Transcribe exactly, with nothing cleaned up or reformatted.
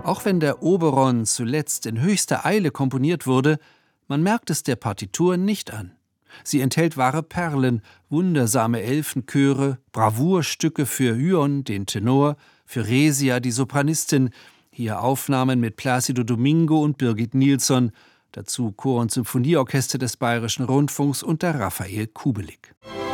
Auch wenn der Oberon zuletzt in höchster Eile komponiert wurde, man merkt es der Partitur nicht an. Sie enthält wahre Perlen, wundersame Elfenchöre, Bravourstücke für Hyon, den Tenor, für Resia, die Sopranistin, hier Aufnahmen mit Plácido Domingo und Birgit Nilsson, dazu Chor- und Symphonieorchester des Bayerischen Rundfunks unter Raphael Kubelik.